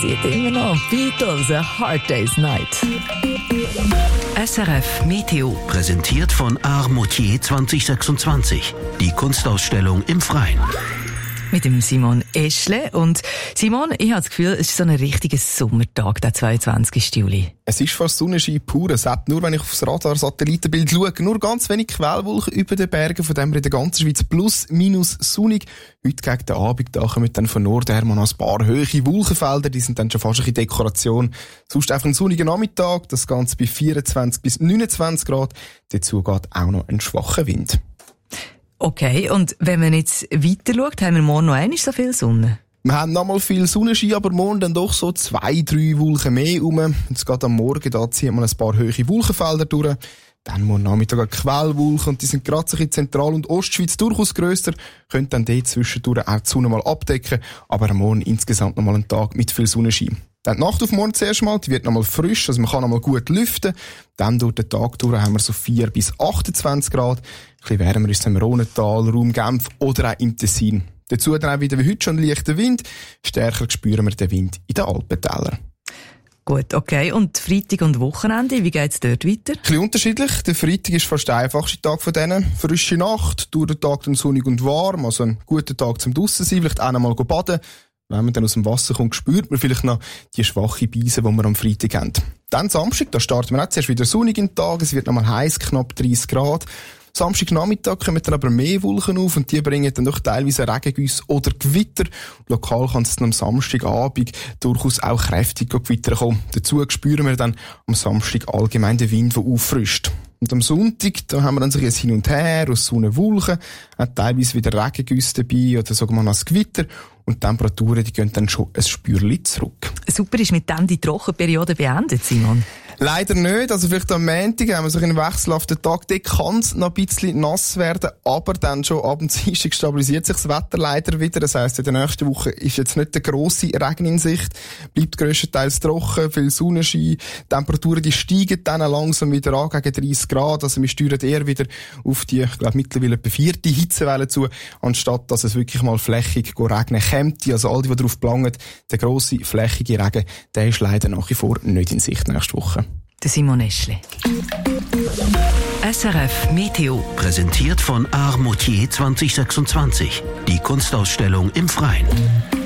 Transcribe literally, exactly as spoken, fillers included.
sieht immer noch Beatles, A Hard Day's Night. S R F Meteo präsentiert von Art Moutier zwanzig sechsundzwanzig. Die Kunstausstellung im Freien. Mit dem Simon Eschle. Und Simon, ich habe das Gefühl, es ist so ein richtiger Sommertag, der zweiundzwanzigsten Juli. Es ist fast Sonnenschein pur. Es hat, nur wenn ich aufs Radar-Satellitenbild schaue, nur ganz wenig Quellwolken über den Bergen, von dem wir in der ganzen Schweiz plus, minus sonnig. Heute gegen den Abend, da kommen dann von Norden her mal noch ein paar hohe Wolkenfelder, die sind dann schon fast ein bisschen Dekoration. Sonst einfach ein sonniger Nachmittag, das Ganze bei vierundzwanzig bis neunundzwanzig Grad. Dazu geht auch noch ein schwacher Wind. Okay, und wenn man jetzt weiter schaut, haben wir morgen noch einmal so viel Sonne? Wir haben noch mal viel Sonnenschein, aber morgen dann doch so zwei, drei Wolken mehr rum. Jetzt geht am Morgen, da zieht man ein paar hohe Wolkenfelder durch. Dann morgen Nachmittag eine Quellwolken und die sind gerade so in Zentral- und Ostschweiz durchaus grösser. Können dann dort zwischendurch auch die Sonne mal abdecken, aber am Morgen insgesamt noch mal ein Tag mit viel Sonnenschein. Dann die Nacht auf morgen zuerst mal, die wird noch mal frisch, also man kann noch mal gut lüften. Dann durch den Tag durch haben wir so vier bis achtundzwanzig Grad. Ein bisschen wärmer ist es im Rhonental, Raum Genf oder auch im Tessin. Dazu dann auch wieder wie heute schon leichter Wind. Stärker spüren wir den Wind in den Alpentälern. Gut, okay. Und Freitag und Wochenende, wie geht's dort weiter? Ein bisschen unterschiedlich. Der Freitag ist fast der einfachste Tag von denen. Frische Nacht, durch den Tag dann sonnig und warm, also ein guter Tag zum draussen sein, vielleicht auch noch mal baden. Wenn man dann aus dem Wasser kommt, spürt man vielleicht noch die schwache Beise, die wir am Freitag haben. Dann Samstag, da starten wir auch zuerst wieder sonnig in den Tag, es wird noch mal heiß, knapp dreißig Grad. Samstagnachmittag kommen dann aber mehr Wolken auf und die bringen dann doch teilweise Regengüsse oder Gewitter. Lokal kann es dann am Samstagabend durchaus auch kräftig Gewitter kommen. Dazu spüren wir dann am Samstag allgemein den Wind, der auffrischt. Und am Sonntag, da haben wir dann so ein Hin und Her aus Sonne, Wolken, auch teilweise wieder Regengüsse dabei oder sogar mal ein Gewitter. Und die Temperaturen, die gehen dann schon ein Spürchen zurück. Super, ist mit dem die Trockenperiode beendet, Simon? Leider nicht. Also vielleicht am Montag haben wir so einen wechselhaften Tag. Dort kann es noch ein bisschen nass werden, aber dann schon ab und Dienstag stabilisiert sich das Wetter leider wieder. Das heisst, in der nächsten Woche ist jetzt nicht der grosse Regen in Sicht. Bleibt grösstenteils trocken, viel Sonnenschein. Die Temperaturen, die steigen dann langsam wieder an gegen dreißig Grad. Also wir steuern eher wieder auf die, ich glaube, mittlerweile etwa vierte Hitzewelle zu, anstatt dass es wirklich mal flächig regnen könnte. Also all die, die darauf planen, der grosse, flächige Regen, der ist leider nach wie vor nicht in Sicht nächste Woche. Der Simon Eschle. S R F Meteo präsentiert von Art Moutier zwanzig sechsundzwanzig. Die Kunstausstellung im Freien.